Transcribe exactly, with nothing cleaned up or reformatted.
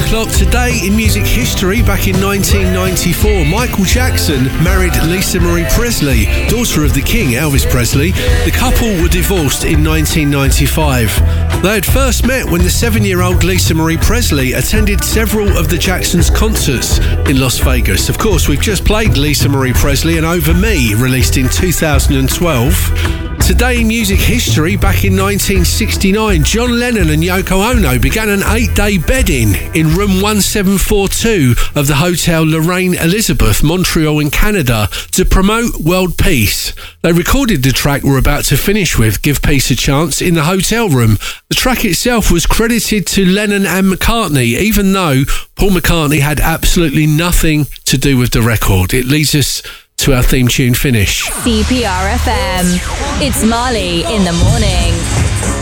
o'clock. Today in music history, back in nineteen ninety-four, Michael Jackson married Lisa Marie Presley, daughter of the King, Elvis Presley. The couple were divorced in nineteen ninety-five. They had first met when the seven-year-old Lisa Marie Presley attended several of the Jacksons' concerts in Las Vegas. Of course, we've just played Lisa Marie Presley and Over Me, released in two thousand twelve. Today in music history, back in nineteen sixty-nine, John Lennon and Yoko Ono began an eight-day bed-in in room one seven four two of the Hotel Lorraine Elizabeth, Montreal in Canada, to promote world peace. They recorded the track we're about to finish with, Give Peace a Chance, in the hotel room. The track itself was credited to Lennon and McCartney, even though Paul McCartney had absolutely nothing to do with the record. It leads us to our theme tune finish. C P R F M. It's Marley in the morning.